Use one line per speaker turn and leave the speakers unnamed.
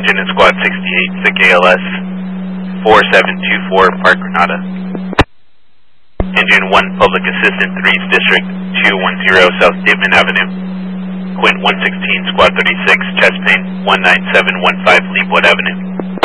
engine in Squad 68, SIC ALS 4724, Park Granada. Engine 1, Public Assistant 3's District 210, South David Avenue. Quint 116, Squad 36, chest pain 19715, Leawood Avenue.